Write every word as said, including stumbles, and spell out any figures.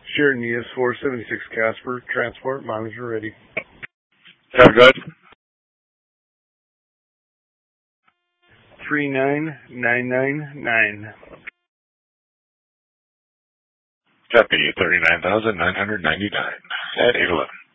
Sheridan E S four seventy-six Casper, transport, monitor ready. Sound good? three nine nine nine nine. Copy, thirty-nine thousand nine hundred ninety-nine at eight eleven.